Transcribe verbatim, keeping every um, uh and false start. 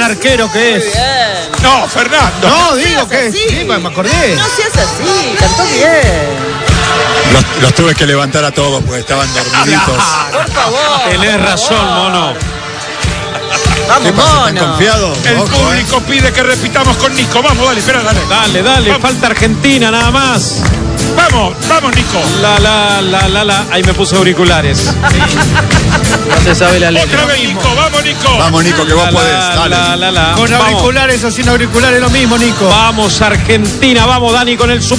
arquero que es. Muy bien. No, Fernando. No, No digo seas que así. sí, pues me acordé. No seas así, cantó bien. Los, los tuve que levantar a todos porque estaban dormiditos. Por favor. Tenés por razón, favor. mono. Vamos, ¿Qué pasa? ¿Están mono. confiados? El Ojo, público pide que repitamos con Nico. Vamos, dale, espera, dale. Dale, dale, Vamos. falta Argentina nada más. Vamos, vamos, Nico. La, la, la, la, la. Ahí me puse auriculares. No se sabe la letra. Otra vez, Nico. Vamos, Nico. Vamos, Nico, que vos La, podés. la, Dale. la, la, la. Con Vamos. auriculares o sin auriculares lo mismo, Nico. Vamos, Argentina, vamos, Dani, con el super.